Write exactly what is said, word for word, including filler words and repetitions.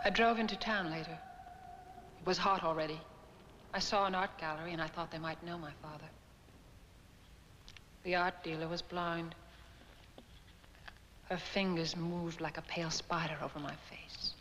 I drove into town later. It was hot already. I saw an art gallery and I thought they might know my father. The art dealer was blind. Her fingers moved like a pale spider over my face.